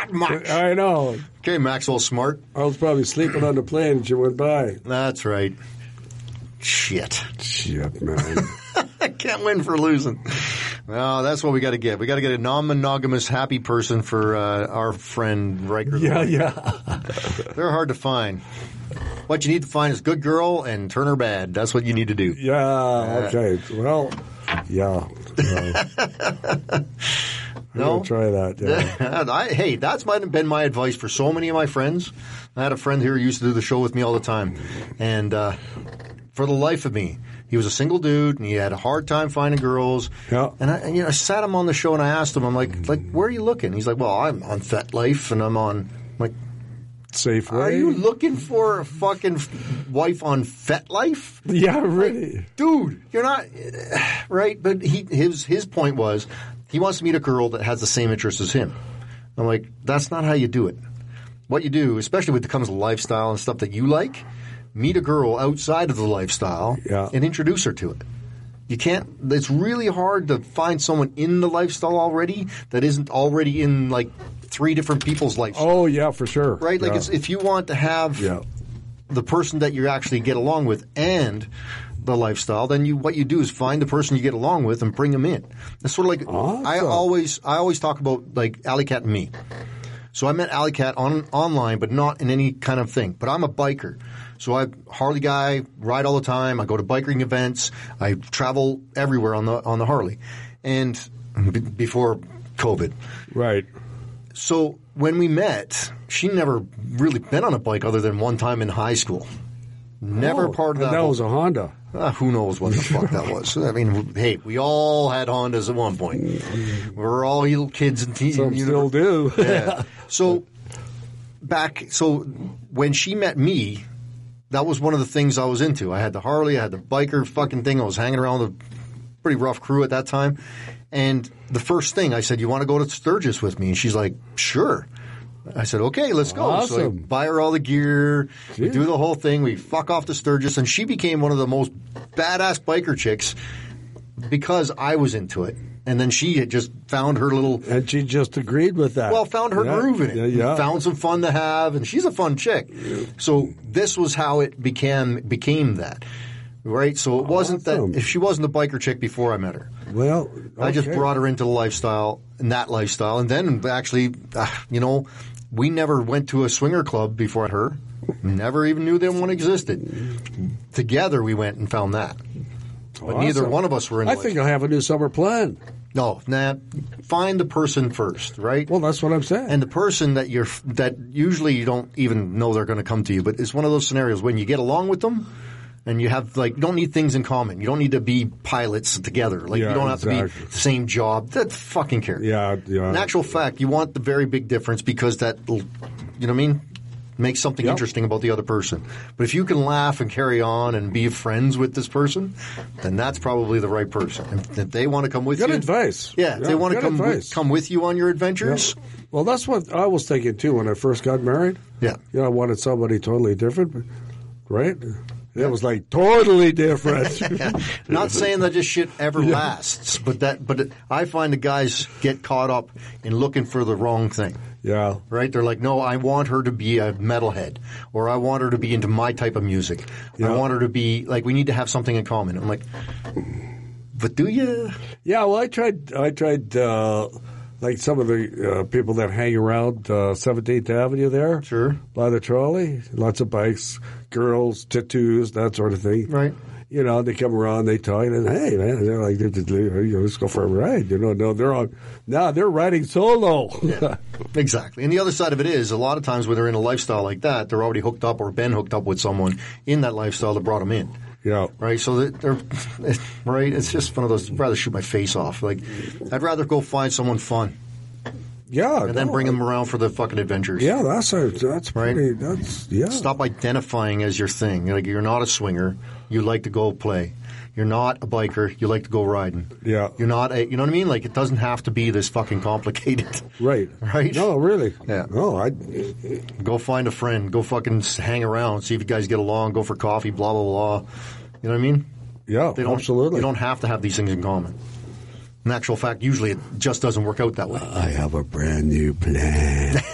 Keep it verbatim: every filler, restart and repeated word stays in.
that much. I know. Okay, Maxwell Smart. I was probably sleeping on the plane as you went by. That's right. Shit. Shit, man. I can't win for losing. No, that's what we got to get. We got to get a non-monogamous, happy person for uh, our friend Riker. Yeah, yeah. They're hard to find. What you need to find is a good girl and turn her bad. That's what you need to do. Yeah, okay. Well, yeah. No. No? Try that, yeah. I, hey, that's might have been my advice for so many of my friends. I had a friend here who used to do the show with me all the time. And uh, for the life of me, he was a single dude, and he had a hard time finding girls. Yeah. And I, and, you know, I sat him on the show, and I asked him, I'm like, like, where are you looking? He's like, well, I'm on FetLife, and I'm on, I'm like, Safeway. are you looking for a fucking wife on FetLife? Yeah, really. Like, dude, you're not right. But he his his point was he wants to meet a girl that has the same interests as him. I'm like, that's not how you do it. What you do, especially when it comes to lifestyle and stuff that you like, meet a girl outside of the lifestyle yeah. and introduce her to it. You can't. It's really hard to find someone in the lifestyle already that isn't already in like three different people's lifestyle. Oh yeah, for sure. Right? Like yeah. it's, if you want to have yeah. the person that you actually get along with and the lifestyle, then you what you do is find the person you get along with and bring them in. It's sort of like awesome. I always I always talk about like Alley Cat and me. So I met Alley Cat on online, but not in any kind of thing. But I'm a biker. So I'm a Harley guy, ride all the time. I go to biking events. I travel everywhere on the on the Harley. And b- before COVID. Right. So when we met, she never really been on a bike other than one time in high school. Never oh, part of that. That whole, was a Honda. Uh, who knows what the fuck that was? I mean, hey, we all had Hondas at one point. We were all little kids and teens. Some still do. Yeah. So back, so when she met me, that was one of the things I was into. I had the Harley, I had the biker fucking thing. I was hanging around with a pretty rough crew at that time. And the first thing I said, you want to go to Sturgis with me? And she's like, sure. I said, okay, let's go. Awesome. So I buy her all the gear, we Jeez. do the whole thing, we fuck off to Sturgis, and she became one of the most badass biker chicks because I was into it. And then she had just found her little... And she just agreed with that. Well, found her yeah. groove in it. Yeah, yeah. Found some fun to have, and she's a fun chick. So this was how it became became that. Right? So it wasn't Awesome. that... If she wasn't a biker chick before I met her. Well, okay. I just brought her into the lifestyle, and that lifestyle. And then actually, uh, you know, we never went to a swinger club before her. Never even knew that one existed. Together we went and found that. But Awesome. neither one of us were in I the think I'll have a new summer plan. No, nah. Find the person first, right? Well, that's what I'm saying. And the person that you're that usually you don't even know they're going to come to you, but it's one of those scenarios when you get along with them and you have like you don't need things in common. You don't need to be pilots together. Like Yeah, you don't have exactly. to be the same job. That fucking care. Yeah, yeah. In actual fact, you want the very big difference because that, you know what I mean, makes something Yep. interesting about the other person. But if you can laugh and carry on and be friends with this person, then that's probably the right person. If, if they want to come with Good you, advice. Yeah, if Yeah, they want to good come with, advice. come with you on your adventures. Yeah. Well, that's what I was thinking too when I first got married. Yeah. You know, I wanted somebody totally different, right? It was like totally different. Not saying that this shit ever lasts, but that but it, I find the guys get caught up in looking for the wrong thing. Yeah. Right? They're like, no, I want her to be a metalhead, or I want her to be into my type of music. Yeah. I want her to be like, we need to have something in common. I'm like, but do you? Yeah, well, I tried. I tried, uh, like some of the uh, people that hang around uh, seventeenth Avenue there, Sure. by the trolley. Lots of bikes, girls, tattoos, that sort of thing. Right. You know, they come around, they talk, and hey, man, they're like, let's go for a ride. You know, no, they're on. Now they're riding solo. Yeah, exactly. And the other side of it is, a lot of times when they're in a lifestyle like that, they're already hooked up or been hooked up with someone in that lifestyle that brought them in. Yeah. Right, so that they're right. It's just one of those. I'd rather shoot my face off. Like, I'd rather go find someone fun Yeah. and then no, bring them around for the fucking adventures. Yeah, that's a, that's Right. pretty. That's yeah. Stop identifying as your thing. Like, you're not a swinger. You like to go play. You're not a biker. You like to go riding. Yeah. You're not a. You know what I mean? Like, it doesn't have to be this fucking complicated. Right. Right? No, really. Yeah. No, I. Go find a friend. Go fucking hang around. See if you guys get along. Go for coffee. Blah blah blah. You know what I mean? Yeah. They don't, absolutely. You don't have to have these things in common. In actual fact, usually it just doesn't work out that way. I have a brand new plan.